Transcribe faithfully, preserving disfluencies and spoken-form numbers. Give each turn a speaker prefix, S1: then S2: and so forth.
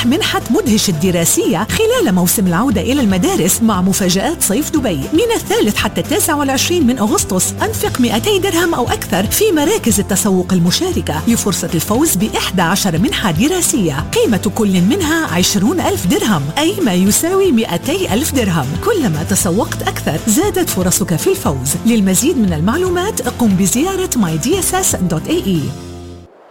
S1: اقترح منحة مدهش الدراسية خلال موسم العودة إلى المدارس مع مفاجآت صيف دبي من الثالث حتى التاسع والعشرين من أغسطس. أنفق مئتي درهم أو أكثر في مراكز التسوق المشاركة لفرصة الفوز بإحدى عشر منحة دراسية قيمة كل منها عشرون ألف درهم، أي ما يساوي مئتي ألف درهم. كلما تسوقت أكثر زادت فرصك في الفوز. للمزيد من المعلومات قم بزيارة ماي دي إس إس دوت إيه إي.